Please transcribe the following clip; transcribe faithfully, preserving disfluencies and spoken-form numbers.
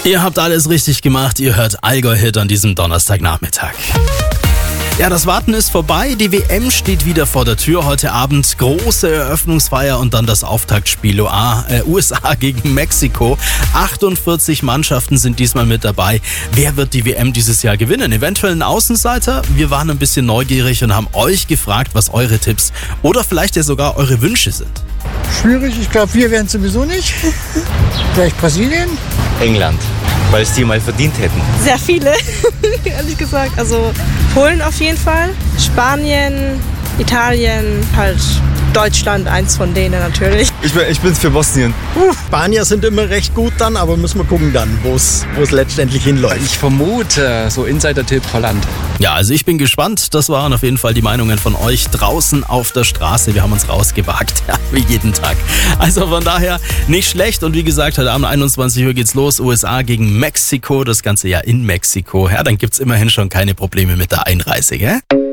Ihr habt alles richtig gemacht, ihr hört Allgäu-Hit an diesem Donnerstagnachmittag. Ja, das Warten ist vorbei, die W M steht wieder vor der Tür. Heute Abend große Eröffnungsfeier und dann das Auftaktspiel äh, U S A gegen Mexiko. achtundvierzig Mannschaften sind diesmal mit dabei. Wer wird die W M dieses Jahr gewinnen? Eventuell ein Außenseiter? Wir waren ein bisschen neugierig und haben euch gefragt, was eure Tipps oder vielleicht ja sogar eure Wünsche sind. Schwierig, ich glaube, wir werden sowieso nicht. Vielleicht Brasilien? England, weil es die mal verdient hätten. Sehr viele, ehrlich gesagt. Also Polen auf jeden Fall, Spanien, Italien, halt Deutschland, eins von denen natürlich. Ich, bin, ich bin's für Bosnien. Uh, Spanier sind immer recht gut dann, aber müssen wir gucken dann, wo es letztendlich hinläuft. Ich vermute, so Insider-Tipp Holland. Ja, also ich bin gespannt. Das waren auf jeden Fall die Meinungen von euch draußen auf der Straße. Wir haben uns rausgewagt, ja, wie jeden Tag. Also von daher nicht schlecht. Und wie gesagt, heute Abend einundzwanzig Uhr geht's los. U S A gegen Mexiko. Das Ganze ja in Mexiko. Ja, dann gibt's immerhin schon keine Probleme mit der Einreise, gell?